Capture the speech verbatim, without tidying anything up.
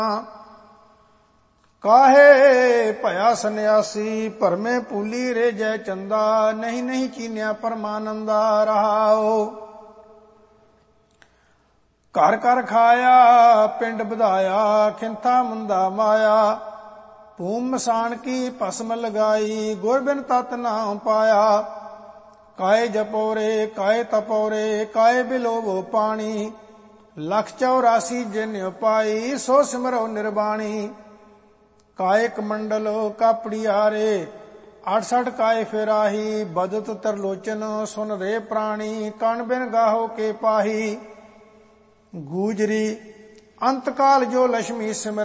ਕਾਹੇ ਭਇਆ ਸੰਨਿਆਸੀ ਭਰਮੇ ਭੂਲੀ ਰੇ ਜੈ ਚੰਦਾ ਨਹੀਂ ਨਹੀਂ ਚੀਨਿਆ ਪਰਮਾਨੰਦਾ ਰਹਾਓ। ਘਰ ਘਰ ਖਾਇਆ ਪਿੰਡ ਵਧਾਇਆ ਖਿੰਥਾ ਮੁੰਦਾ ਮਾਇਆ ਭੂਮ ਮਸਾਨ ਕੀ ਭਸਮ ਲਗਾਈ ਗੁਰ ਬਿਨ ਤਤ ਨਾਮ ਪਾਇਆ। ਕਾਏ ਜਪੋਰੇ ਕਾਏ ਤਪੋਰੇ ਕਾਏ ਬਿਲੋਵੋ ਪਾਣੀ ਲੱਖ ਚੌਰਾਸੀ ਜਿਨ ਉਪਾਈ ਸੋ ਸਿਮਰੋ ਨਿਰਬਾਣੀ। ਕਾਏ ਕਮੰਡਲ ਕਾਪੜੀ ਹਾਰੇ ਅਠਸਠ ਕਾਏ ਫਿਰਾਹੀ ਬਦਤ ਤਰਲੋਚਨ ਸੁਨ ਰੇ ਪ੍ਰਾਣੀ ਕਣ ਬਿਨ ਗਾਹੋ ਕੇ ਪਾਹੀ। ਗੂਜਰੀ ਅੰਤ ਕਾਲ ਜੋ ਲక్ష్ਮੀ ਸਿਮਰ